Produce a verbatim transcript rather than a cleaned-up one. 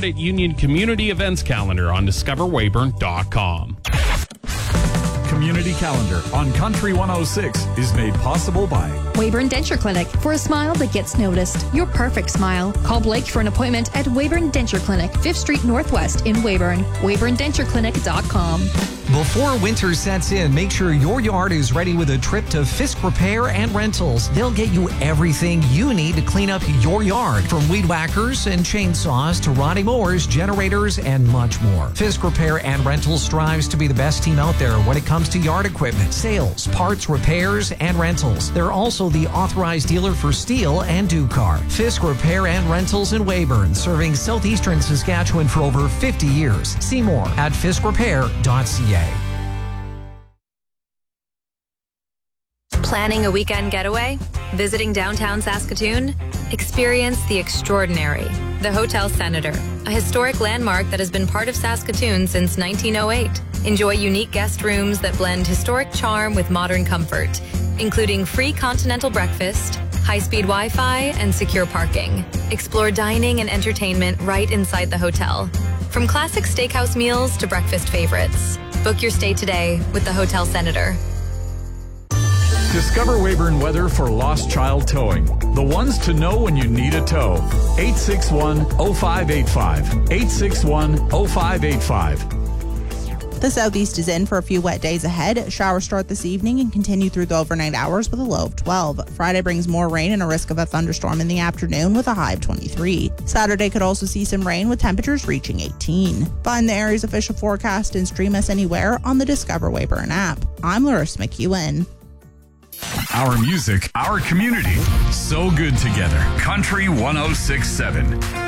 Credit Union Community Events Calendar on discover weyburn dot com. Community Calendar on Country one oh six is made possible by Weyburn Denture Clinic. For a smile that gets noticed, your perfect smile. Call Blake for an appointment at Weyburn Denture Clinic, fifth Street Northwest in Weyburn. weyburn denture clinic dot com. Before winter sets in, make sure your yard is ready with a trip to Fisk Repair and Rentals. They'll get you everything you need to clean up your yard, from weed whackers and chainsaws to riding mowers, generators, and much more. Fisk Repair and Rentals strives to be the best team out there when it comes to yard equipment, sales, parts, repairs, and rentals. They're also the authorized dealer for Steel and Ducar. Fisk Repair and Rentals in Weyburn, serving southeastern Saskatchewan for over fifty years. See more at fisk repair dot c a. Planning a weekend getaway? Visiting downtown Saskatoon? Experience the extraordinary. The Hotel Senator, a historic landmark that has been part of Saskatoon since nineteen oh eight. Enjoy unique guest rooms that blend historic charm with modern comfort, including free continental breakfast, high-speed Wi-Fi, and secure parking. Explore dining and entertainment right inside the hotel. From classic steakhouse meals to breakfast favorites. Book your stay today with the Hotel Senator. Discover Weyburn weather for lost child towing. The ones to know when you need a tow. eight six one, oh five eight five. eight six one, oh five eight five. The southeast is in for a few wet days ahead. Showers start this evening and continue through the overnight hours with a low of twelve. Friday brings more rain and a risk of a thunderstorm in the afternoon with a high of twenty-three. Saturday could also see some rain with temperatures reaching eighteen. Find the area's official forecast and stream us anywhere on the Discover Weyburn app. I'm Larissa McEwen. Our music, our community, so good together. Country one oh six point seven.